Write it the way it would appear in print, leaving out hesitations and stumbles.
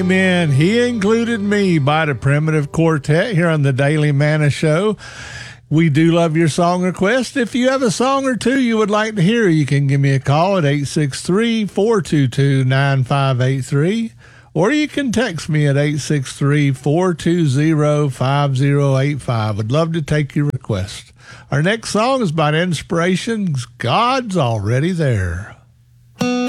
Amen. He Included Me by the Primitive Quartet here on the Daily Manna Show. We do love your song request. If you have a song or two you would like to hear, you can give me a call at 863-422-9583, or you can text me at 863-420-5085. Would love to take your request. Our next song is by Inspirations, God's Already There.